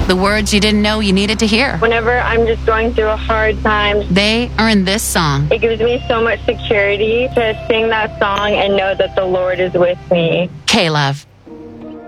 The words you didn't know you needed to hear. Whenever I'm just going through a hard time, They are in this song. it gives me so much security to sing that song and know that the Lord is with me. K-Love.